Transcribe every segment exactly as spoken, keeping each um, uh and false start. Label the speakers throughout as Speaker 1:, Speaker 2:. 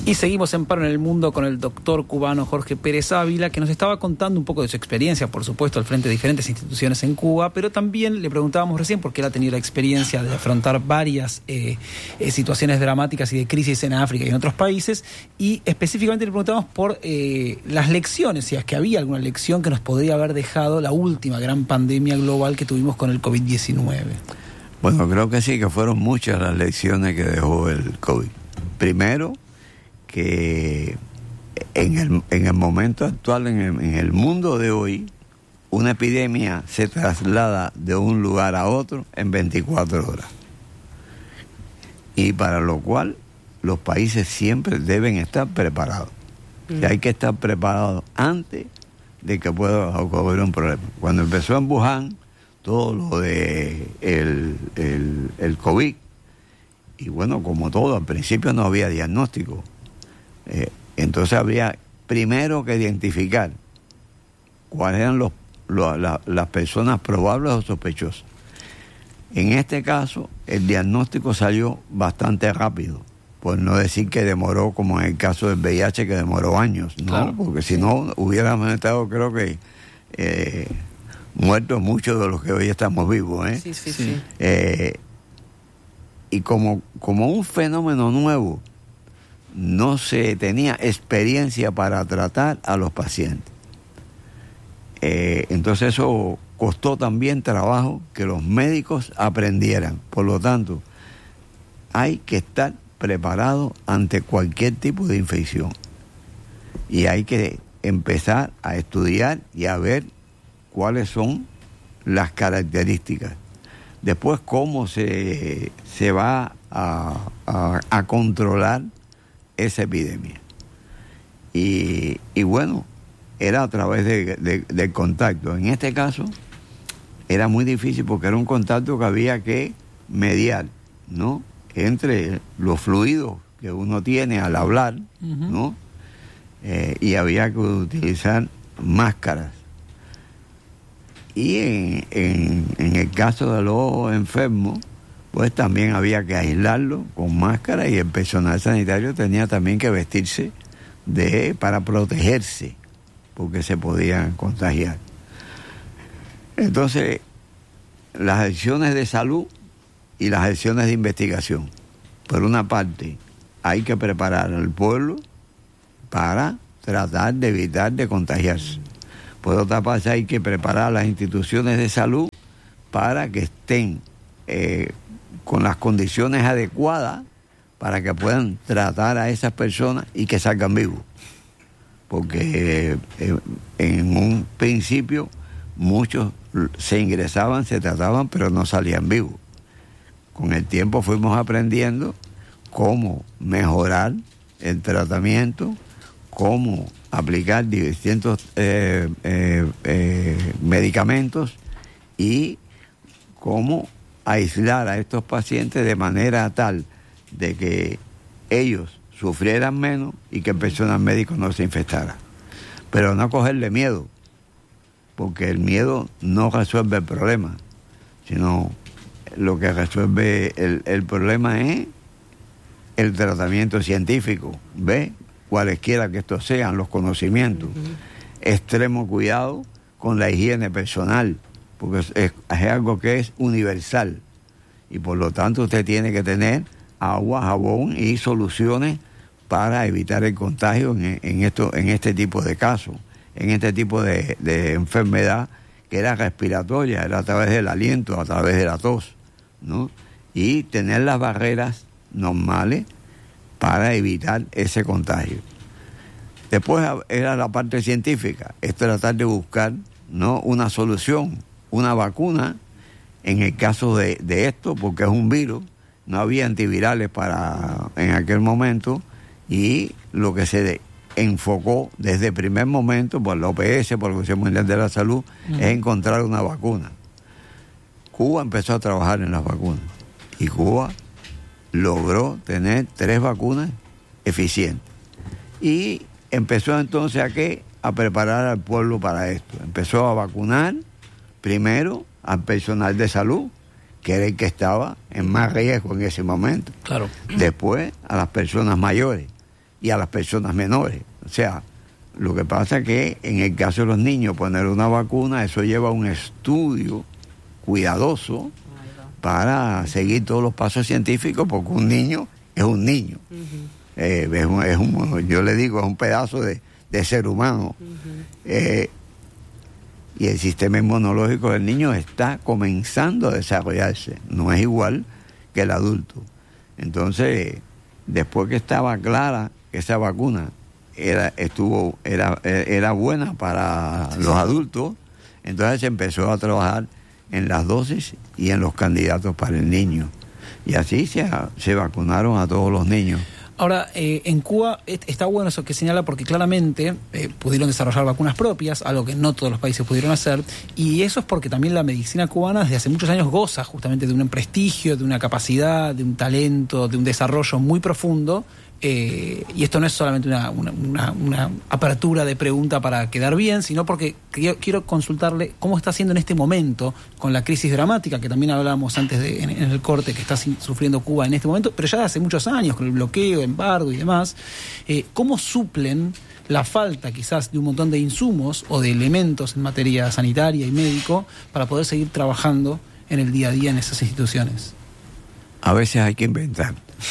Speaker 1: Y seguimos en Paro en el Mundo con el doctor cubano Jorge Pérez Ávila, que nos estaba contando un poco de su experiencia, por supuesto, al frente de diferentes instituciones en Cuba, pero también le preguntábamos recién, porque él ha tenido la experiencia de afrontar varias eh, eh, situaciones dramáticas y de crisis en África y en otros países, y específicamente le preguntábamos por eh, las lecciones, si es que había alguna lección que nos podría haber dejado la última gran pandemia global que tuvimos con el COVID diecinueve.
Speaker 2: Bueno, creo que sí, que fueron muchas las lecciones que dejó el COVID. Primero, que en el, en el momento actual, en el, en el mundo de hoy, una epidemia se traslada de un lugar a otro en veinticuatro horas. Y para lo cual los países siempre deben estar preparados. Mm. Y hay que estar preparados antes de que pueda ocurrir un problema. Cuando empezó en Wuhan, todo lo de el, el, el COVID, y bueno, como todo, al principio no había diagnóstico. Eh, entonces habría primero que identificar cuáles eran los, los, la, las personas probables o sospechosas. En este caso, el diagnóstico salió bastante rápido, por no decir que demoró, como en el caso del V I H, que demoró años, ¿no? Claro, porque si sí. no, hubiéramos estado, creo que, eh, muertos muchos de los que hoy estamos vivos, ¿eh?
Speaker 3: Sí, sí, sí.
Speaker 2: Eh, y como, como un fenómeno nuevo, no se tenía experiencia para tratar a los pacientes. Eh, entonces eso costó también trabajo que los médicos aprendieran. Por lo tanto, hay que estar preparado ante cualquier tipo de infección. Y hay que empezar a estudiar y a ver cuáles son las características. Después, cómo se, se va a, a, a controlar esa epidemia. Y, y bueno, era a través de, de, del contacto. En este caso, era muy difícil porque era un contacto que había que mediar, ¿no? Entre los fluidos que uno tiene al hablar, uh-huh. ¿no? Eh, y había que utilizar máscaras. Y en, en, en el caso de los enfermos, pues también había que aislarlo con máscara, y el personal sanitario tenía también que vestirse de para protegerse, porque se podían contagiar. Entonces, las acciones de salud y las acciones de investigación. Por una parte, hay que preparar al pueblo para tratar de evitar de contagiarse. Por otra parte, hay que preparar a las instituciones de salud para que estén eh, con las condiciones adecuadas para que puedan tratar a esas personas y que salgan vivos. Porque eh, en un principio muchos se ingresaban, se trataban, pero no salían vivos. Con el tiempo fuimos aprendiendo cómo mejorar el tratamiento, cómo aplicar distintos eh, eh, eh, medicamentos y cómo aislar a estos pacientes de manera tal de que ellos sufrieran menos y que el personal médico no se infectara. Pero no cogerle miedo, porque el miedo no resuelve el problema, sino lo que resuelve el, el problema es el tratamiento científico, ¿ve? Cualesquiera que estos sean, los conocimientos. Uh-huh. Extremo cuidado con la higiene personal, porque es, es, es algo que es universal, y por lo tanto usted tiene que tener agua, jabón y soluciones para evitar el contagio en, en, esto, en este tipo de casos, en este tipo de, de enfermedad que era respiratoria, era a través del aliento, a través de la tos, ¿no? Y tener las barreras normales para evitar ese contagio. Después era la parte científica, es tratar de buscar, ¿no?, una solución, una vacuna, en el caso de, de esto, porque es un virus, no había antivirales para en aquel momento, y lo que se de, enfocó desde el primer momento por la O P S, por la Organización Mundial de la Salud, uh-huh. es encontrar una vacuna. Cuba empezó a trabajar en las vacunas, y Cuba logró tener tres vacunas eficientes. Y empezó entonces a qué? A preparar al pueblo para esto. Empezó a vacunar primero al personal de salud, que era el que estaba en más riesgo en ese momento.
Speaker 1: Claro.
Speaker 2: Después a las personas mayores. y a las personas menores. O sea, lo que pasa es que en el caso de los niños, poner una vacuna, eso lleva un estudio cuidadoso para seguir todos los pasos científicos, porque un niño es un niño. Uh-huh. eh, es un, es un, yo le digo, es un pedazo de, de ser humano. Uh-huh. eh, y el sistema inmunológico del niño está comenzando a desarrollarse, no es igual que el adulto. Entonces, después que estaba clara que esa vacuna era estuvo era era buena para los adultos, entonces se empezó a trabajar en las dosis y en los candidatos para el niño, y así se, se vacunaron a todos los niños.
Speaker 1: Ahora, eh, en Cuba está bueno eso que señala, porque claramente eh, pudieron desarrollar vacunas propias, algo que no todos los países pudieron hacer, y eso es porque también la medicina cubana desde hace muchos años goza justamente de un prestigio, de una capacidad, de un talento, de un desarrollo muy profundo. Eh, y esto no es solamente una, una, una, una apertura de pregunta para quedar bien, sino porque quiero, quiero consultarle cómo está haciendo en este momento con la crisis dramática, que también hablábamos antes de, en, en el corte, que está sufriendo Cuba en este momento, pero ya hace muchos años, con el bloqueo, embargo y demás. Eh, ¿Cómo suplen la falta quizás de un montón de insumos o de elementos en materia sanitaria y médico para poder seguir trabajando en el día a día en esas instituciones?
Speaker 2: A veces hay que inventar.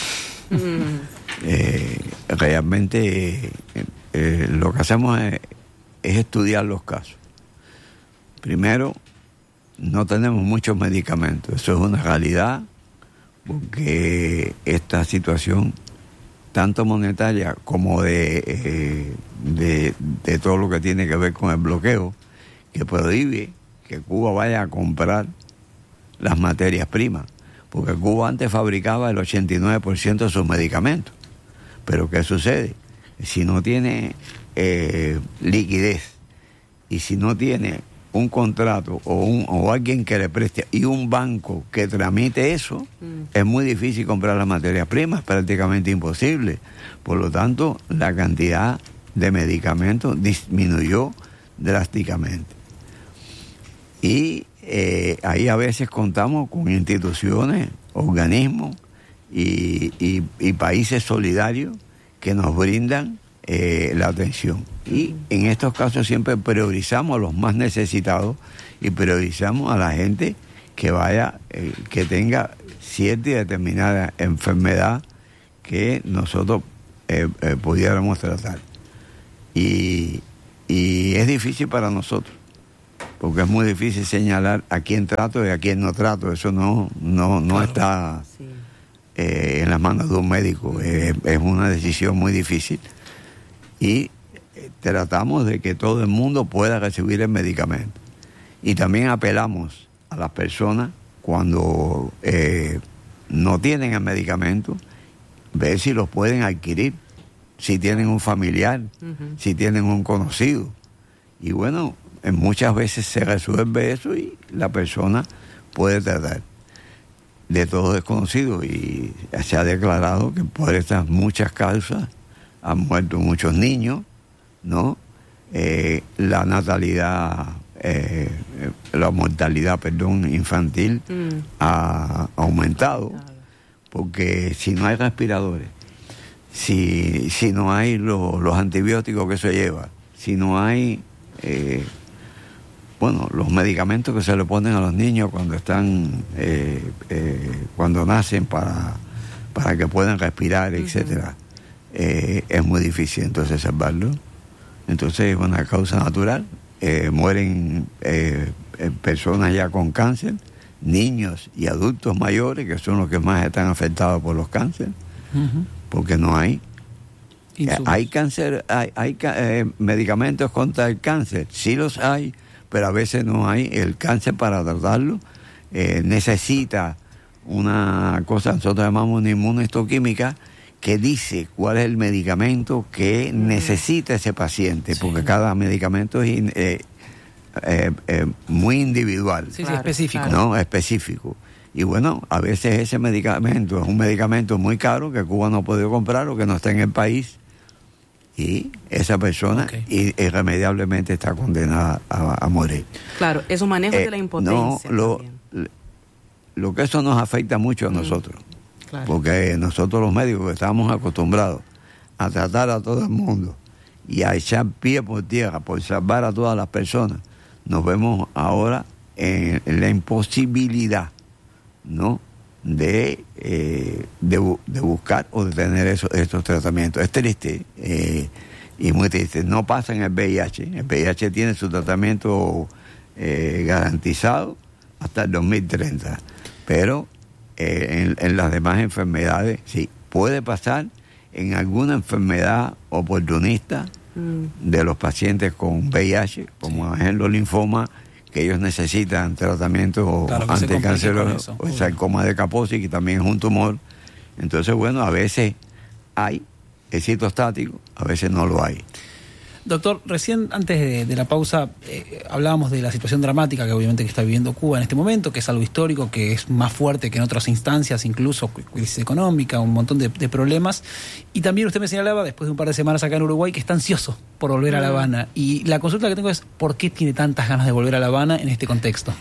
Speaker 2: Mm. Eh, realmente eh, eh, lo que hacemos es, es estudiar los casos. Primero, no tenemos muchos medicamentos, eso es una realidad, porque esta situación, tanto monetaria como de, eh, de, de todo lo que tiene que ver con el bloqueo, que prohíbe que Cuba vaya a comprar las materias primas, porque Cuba antes fabricaba el ochenta y nueve por ciento de sus medicamentos. Pero ¿qué sucede? Si no tiene eh, liquidez, y si no tiene un contrato o, un, o alguien que le preste y un banco que tramite eso, mm. es muy difícil comprar las materias primas, prácticamente imposible. Por lo tanto, la cantidad de medicamentos disminuyó drásticamente. Y eh, ahí a veces contamos con instituciones, organismos y, y, y países solidarios que nos brindan eh, la atención. Y en estos casos siempre priorizamos a los más necesitados y priorizamos a la gente que vaya, eh, que tenga cierta y determinada enfermedad que nosotros eh, eh, pudiéramos tratar. Y, y es difícil para nosotros, porque es muy difícil señalar a quién trato y a quién no trato. Eso no, no, no claro. está sí. eh, en las manos de un médico. Eh, es una decisión muy difícil. Y eh, tratamos de que todo el mundo pueda recibir el medicamento. Y también apelamos a las personas cuando eh, no tienen el medicamento, ver si los pueden adquirir, si tienen un familiar, uh-huh. si tienen un conocido. Y bueno, muchas veces se resuelve eso y la persona puede tratar. De todo desconocido, y se ha declarado que por estas muchas causas han muerto muchos niños, ¿no? Eh, la natalidad, eh, la mortalidad, perdón, infantil mm. ha aumentado, porque si no hay respiradores, si, si no hay lo, los antibióticos que se lleva, si no hay... Eh, bueno, los medicamentos que se le ponen a los niños cuando están, eh, eh, cuando nacen para, para que puedan respirar, etcétera, uh-huh. eh, es muy difícil entonces salvarlo. Entonces es una causa natural. Eh, mueren eh, personas ya con cáncer, niños y adultos mayores, que son los que más están afectados por los cánceres, uh-huh. porque no hay. Eh, hay cáncer, hay, hay eh, medicamentos contra el cáncer, sí los hay, pero a veces no hay. El cáncer, para tratarlo, eh, necesita una cosa, nosotros llamamos una inmunohistoquímica, que dice cuál es el medicamento que necesita ese paciente, sí. porque cada medicamento es eh, eh, eh, muy individual.
Speaker 1: Sí, sí, específico.
Speaker 2: No, específico. Y bueno, a veces ese medicamento es un medicamento muy caro que Cuba no ha podido comprar o que no está en el país, y esa persona okay. irremediablemente está condenada a, a morir.
Speaker 3: Claro, es un manejo eh, de la impotencia.
Speaker 2: No, lo, lo que eso nos afecta mucho a nosotros, mm, claro. porque nosotros los médicos que estamos acostumbrados a tratar a todo el mundo y a echar pie por tierra por salvar a todas las personas, nos vemos ahora en, en la imposibilidad, ¿no?, de, eh, de, de buscar o de tener eso, estos tratamientos. Es triste eh, y muy triste. No pasa en el V I H. El V I H tiene su tratamiento eh, garantizado hasta el dos mil treinta, pero eh, en, en las demás enfermedades sí puede pasar. En alguna enfermedad oportunista mm. de los pacientes con V I H, como por ejemplo linfoma, que ellos necesitan tratamiento claro, anticanceroso, o el sarcoma de Kaposi, que también es un tumor. Entonces, bueno, a veces hay el citostático, a veces no lo hay.
Speaker 1: Doctor, recién antes de, de la pausa eh, hablábamos de la situación dramática que obviamente que está viviendo Cuba en este momento, que es algo histórico, que es más fuerte que en otras instancias, incluso crisis económica, un montón de, de problemas. Y también usted me señalaba, después de un par de semanas acá en Uruguay, que está ansioso por volver a La Habana. Y la consulta que tengo es, ¿por qué tiene tantas ganas de volver a La Habana en este contexto?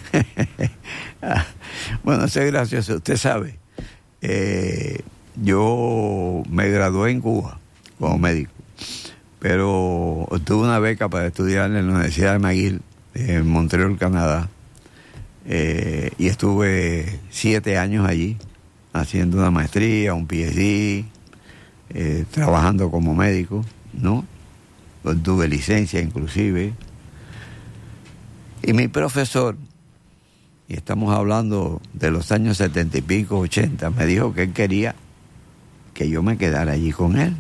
Speaker 2: Bueno, eso es gracioso. Usted sabe, eh, yo me gradué en Cuba como médico, pero obtuve una beca para estudiar en la Universidad de McGill, en Montreal, Canadá, eh, y estuve siete años allí, haciendo una maestría, un P H D, eh, trabajando como médico, ¿no? Obtuve licencia inclusive. Y mi profesor, y estamos hablando de los años setenta y pico, ochenta, me dijo que él quería que yo me quedara allí con él,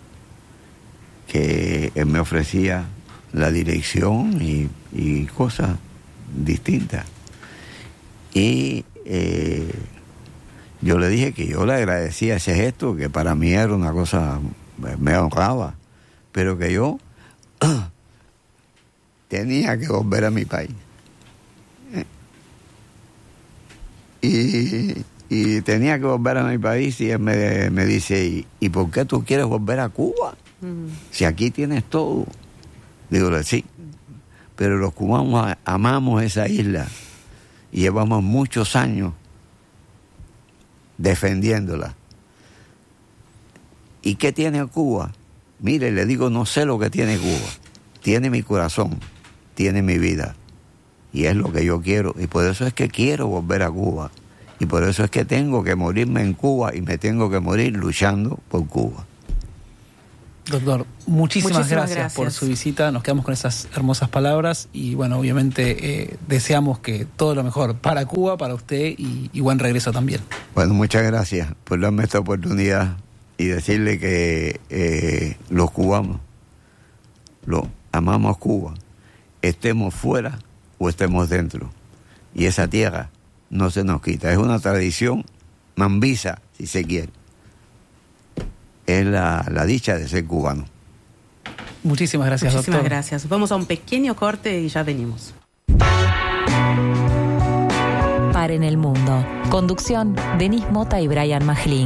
Speaker 2: que él me ofrecía la dirección y, y cosas distintas. Y eh, yo le dije que yo le agradecía ese gesto, que para mí era una cosa, me honraba, pero que yo tenía que volver a mi país. Y, y tenía que volver a mi país y él me, me dice, ¿y, ¿y por qué tú quieres volver a Cuba? Si aquí tienes todo. Digo, sí, pero los cubanos amamos esa isla y llevamos muchos años defendiéndola. ¿Y qué tiene Cuba? Mire, le digo, no sé lo que tiene Cuba. Tiene mi corazón, tiene mi vida, y es lo que yo quiero, y por eso es que quiero volver a Cuba, y por eso es que tengo que morirme en Cuba y me tengo que morir luchando por Cuba.
Speaker 1: Doctor, muchísimas, muchísimas gracias, gracias por su visita. Nos quedamos con esas hermosas palabras y bueno, obviamente eh, deseamos que todo lo mejor para Cuba, para usted y, y buen regreso también.
Speaker 2: Bueno, muchas gracias por darme esta oportunidad y decirle que eh, los cubanos lo amamos Cuba, estemos fuera o estemos dentro, y esa tierra no se nos quita. Es una tradición mambisa, si se quiere. Es la, la dicha de ser cubano.
Speaker 1: Muchísimas gracias,
Speaker 3: Muchísimas
Speaker 1: doctor.
Speaker 3: gracias. Vamos a un pequeño corte y ya venimos.
Speaker 4: Paren el mundo. Conducción, Denis Mota y Brian Majlin.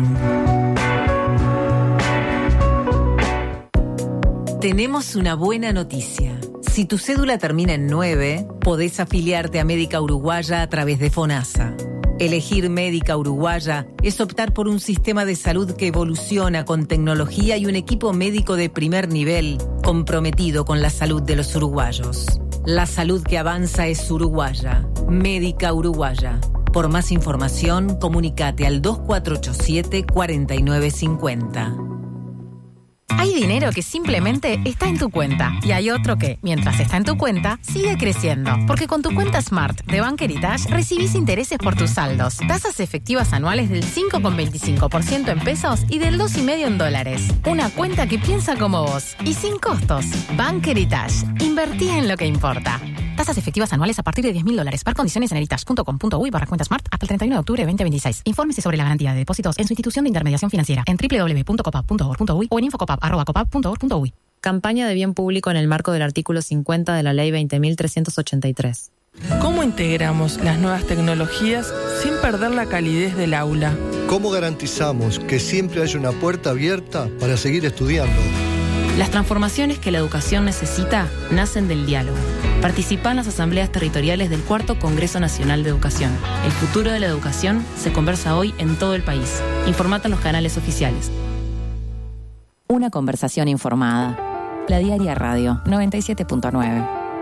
Speaker 4: Tenemos una buena noticia. Si tu cédula termina en nueve, podés afiliarte a Médica Uruguaya a través de FONASA. Elegir Médica Uruguaya es optar por un sistema de salud que evoluciona con tecnología y un equipo médico de primer nivel comprometido con la salud de los uruguayos. La salud que avanza es uruguaya. Médica Uruguaya. Por más información, comunícate al dos cuatro ocho siete, cuatro nueve cinco cero. Hay dinero que simplemente está en tu cuenta y hay otro que, mientras está en tu cuenta, sigue creciendo. Porque con tu cuenta Smart de Bank Heritage recibís intereses por tus saldos, tasas efectivas anuales del cinco coma veinticinco por ciento en pesos y del dos coma cinco por ciento en dólares. Una cuenta que piensa como vos y sin costos. Bank Heritage. Invertí en lo que importa. Tasas efectivas anuales a partir de diez mil dólares. Par condiciones en heritage punto com punto uy barra cuenta Smart hasta el treinta y uno de octubre de veinte veintiséis. Infórmese sobre la garantía de depósitos en su institución de intermediación financiera en doble u doble u doble u punto copap punto org punto uy o en infocopap arroba copap punto org punto uy.
Speaker 5: Campaña de bien público en el marco del artículo cincuenta de la Ley veinte mil trescientos ochenta y tres.
Speaker 6: ¿Cómo integramos las nuevas tecnologías sin perder la calidez del aula?
Speaker 7: ¿Cómo garantizamos que siempre haya una puerta abierta para seguir estudiando?
Speaker 5: Las transformaciones que la educación necesita nacen del diálogo. Participa en las asambleas territoriales del Cuarto Congreso Nacional de Educación. El futuro de la educación se conversa hoy en todo el país. Informate en los canales oficiales.
Speaker 8: Una conversación informada. La Diaria Radio noventa y siete punto nueve.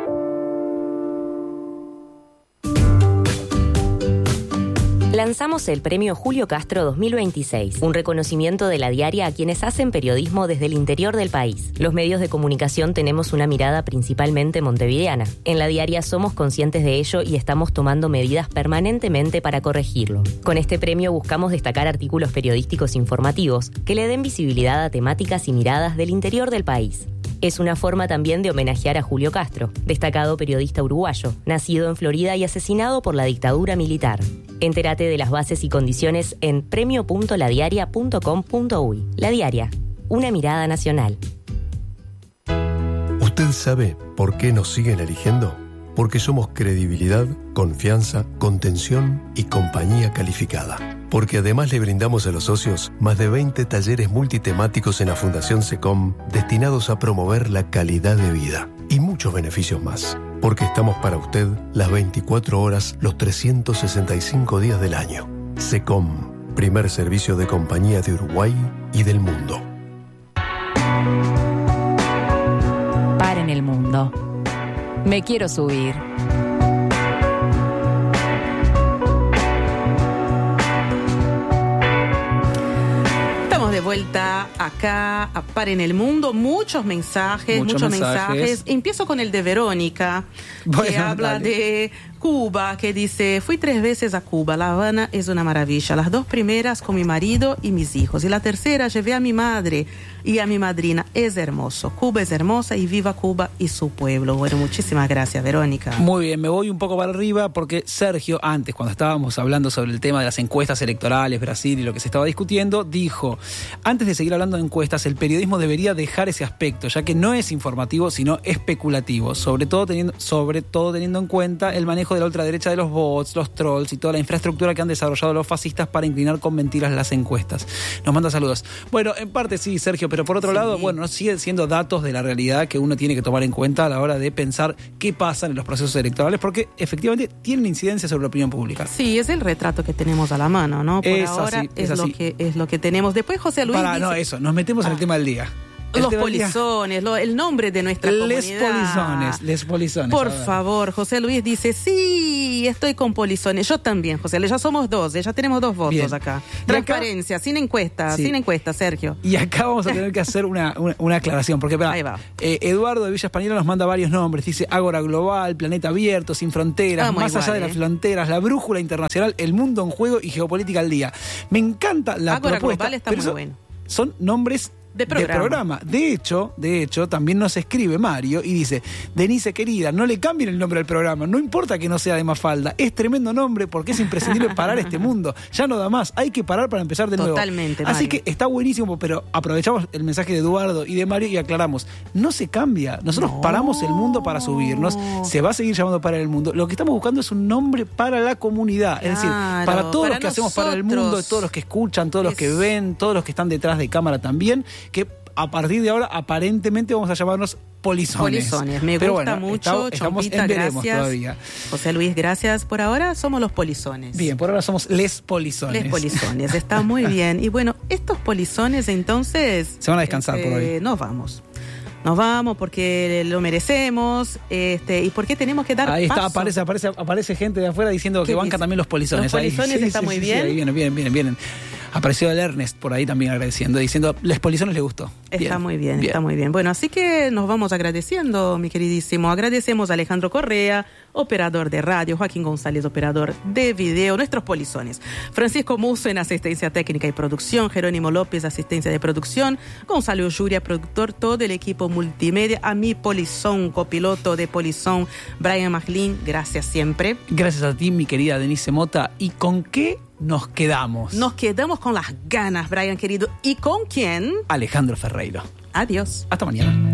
Speaker 9: Lanzamos el Premio Julio Castro dos mil veintiséis, un reconocimiento de La Diaria a quienes hacen periodismo desde el interior del país. Los medios de comunicación tenemos una mirada principalmente montevideana. En La Diaria somos conscientes de ello y estamos tomando medidas permanentemente para corregirlo. Con este premio buscamos destacar artículos periodísticos informativos que le den visibilidad a temáticas y miradas del interior del país. Es una forma también de homenajear a Julio Castro, destacado periodista uruguayo, nacido en Florida y asesinado por la dictadura militar. Entérate de las bases y condiciones en premio punto la diaria punto com punto uy. La Diaria, una mirada nacional.
Speaker 10: ¿Usted sabe por qué nos siguen eligiendo? Porque somos credibilidad, confianza, contención y compañía calificada. Porque además le brindamos a los socios más de veinte talleres multitemáticos en la Fundación SECOM destinados a promover la calidad de vida y muchos beneficios más. Porque estamos para usted las veinticuatro horas, los trescientos sesenta y cinco días del año. SECOM, primer servicio de compañía de Uruguay y del mundo.
Speaker 8: Paren el mundo. Me quiero subir.
Speaker 3: De vuelta acá a Paren el Mundo, muchos mensajes, muchos, muchos mensajes. mensajes. Empiezo con el de Verónica, bueno, que habla dale. de Cuba, que dice: fui tres veces a Cuba, La Habana es una maravilla, las dos primeras con mi marido y mis hijos, y la tercera llevé a mi madre y a mi madrina, es hermoso, Cuba es hermosa y viva Cuba y su pueblo. Bueno, muchísimas gracias, Verónica.
Speaker 1: Muy bien, me voy un poco para arriba porque Sergio, antes, cuando estábamos hablando sobre el tema de las encuestas electorales, Brasil y lo que se estaba discutiendo, dijo: antes de seguir hablando de encuestas, el periodismo debería dejar ese aspecto, ya que no es informativo, sino especulativo, sobre todo teniendo, sobre todo teniendo en cuenta el manejo de la ultraderecha de los bots, los trolls y toda la infraestructura que han desarrollado los fascistas para inclinar con mentiras las encuestas. Nos manda saludos. Bueno, en parte sí, Sergio, pero por otro sí. lado, bueno, siguen siendo datos de la realidad que uno tiene que tomar en cuenta a la hora de pensar qué pasa en los procesos electorales, porque efectivamente tienen incidencia sobre la opinión pública.
Speaker 3: Sí, es el retrato que tenemos a la mano, ¿no? Por es ahora así, es, es lo que es lo que tenemos. Después José Luis
Speaker 1: Para,
Speaker 3: dice,
Speaker 1: no, eso, nos metemos ah. en el tema del día. El
Speaker 3: los polizones, lo, el nombre de nuestra
Speaker 1: les
Speaker 3: comunidad.
Speaker 1: Polizones, les polizones.
Speaker 3: Por favor, José Luis dice: sí, estoy con polizones. Yo también, José Luis, ya somos dos, ya tenemos dos votos Bien. acá. Transparencia, acá, sin encuesta, sí. sin encuesta, Sergio.
Speaker 1: Y acá vamos a tener que hacer una, una, una aclaración, porque para,
Speaker 3: Ahí va.
Speaker 1: Eh, Eduardo de Villa Española nos manda varios nombres. Dice: Ágora Global, Planeta Abierto, Sin Fronteras, Más igual, allá eh. de las fronteras, La Brújula Internacional, El Mundo en Juego y Geopolítica al Día. Me encanta la
Speaker 3: Ágora
Speaker 1: propuesta.
Speaker 3: Global está muy
Speaker 1: son,
Speaker 3: bueno.
Speaker 1: Son nombres De programa. de programa. De hecho, de hecho, también nos escribe Mario y dice: Denise querida, no le cambien el nombre al programa, no importa que no sea de Mafalda, es tremendo nombre porque es imprescindible parar este mundo. Ya no da más, hay que parar para empezar de nuevo.
Speaker 3: Totalmente,
Speaker 1: Así
Speaker 3: Mario.
Speaker 1: que está buenísimo, pero aprovechamos el mensaje de Eduardo y de Mario y aclaramos: no se cambia, nosotros no. paramos el mundo para subirnos, se va a seguir llamando Para el Mundo. Lo que estamos buscando es un nombre para la comunidad, claro, es decir, para todos para los que nosotros. hacemos Para el Mundo, todos los que escuchan, todos es... los que ven, todos los que están detrás de cámara también, que a partir de ahora aparentemente vamos a llamarnos polizones.
Speaker 3: Polizones, me
Speaker 1: Pero
Speaker 3: gusta
Speaker 1: bueno,
Speaker 3: mucho,
Speaker 1: está, estamos
Speaker 3: Chompita,
Speaker 1: en veremos
Speaker 3: gracias.
Speaker 1: todavía.
Speaker 3: José Luis, gracias. Por ahora somos los polizones.
Speaker 1: Bien, por ahora somos les polizones.
Speaker 3: Les polizones, está muy bien. Y bueno, estos polizones entonces...
Speaker 1: Se van a descansar
Speaker 3: este,
Speaker 1: por hoy.
Speaker 3: Nos vamos. Nos vamos porque lo merecemos, este, y porque tenemos que dar
Speaker 1: Ahí está,
Speaker 3: paso.
Speaker 1: aparece, aparece, aparece gente de afuera diciendo que banca también los polizones.
Speaker 3: Los polizones
Speaker 1: ahí.
Speaker 3: está
Speaker 1: sí,
Speaker 3: muy
Speaker 1: sí,
Speaker 3: bien.
Speaker 1: Sí, ahí vienen, vienen, vienen, vienen. Apareció el Ernest por ahí también agradeciendo, diciendo: les polizones le gustó.
Speaker 3: Está
Speaker 1: bien,
Speaker 3: muy bien,
Speaker 1: bien,
Speaker 3: está muy bien. Bueno, así que nos vamos agradeciendo, mi queridísimo. Agradecemos a Alejandro Correa, operador de radio, Joaquín González, operador de video, nuestros polizones. Francisco Musso en asistencia técnica y producción, Jerónimo López, asistencia de producción, Gonzalo Yuria, productor, todo el equipo multimedia, a mi polizón, copiloto de polizón, Brian Maglin, gracias siempre.
Speaker 1: Gracias a ti, mi querida Denise Mota. ¿Y con qué nos quedamos?
Speaker 3: Nos quedamos con las ganas, Brian querido. ¿Y con quién?
Speaker 1: Alejandro Ferreiro.
Speaker 3: Adiós.
Speaker 1: Hasta mañana.